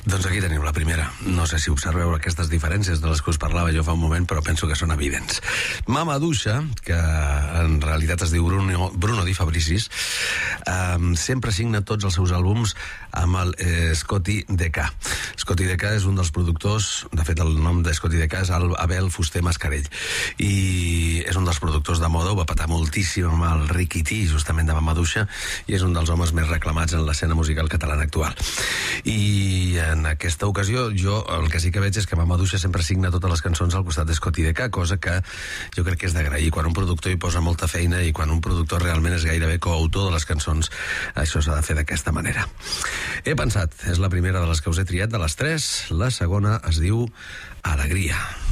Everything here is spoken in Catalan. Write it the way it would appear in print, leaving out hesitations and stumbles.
Doncs aquí tenim la primera. No sé si observeu aquestes diferències de les que us parlava jo fa un moment, però penso que són evidents. Mamadoucha, que en realitat es diu Bruno Di Fabricis, sempre signa tots els seus àlbums amb el Scotty DK. Scotty DK és un dels productors, de fet el nom de Scotty DK és Abel Fuster Mascarell, i és un dels productors de moda, ho va petar moltíssim amb el Ricky T, justament de Mamadoucha, i és un dels homes més reclamats en l'escena musical catalana actual. I en aquesta ocasió jo el que sí que veig és que Mamadoucha sempre signa totes les cançons al costat de Scotty DK, cosa que jo crec que és d'agrair. Quan un productor hi posa molta feina i quan un productor realment és gairebé coautor de les cançons, això s'ha de fer d'aquesta manera. He pensat, és la primera de les que us he triat de les 3, la segona es diu Alegria.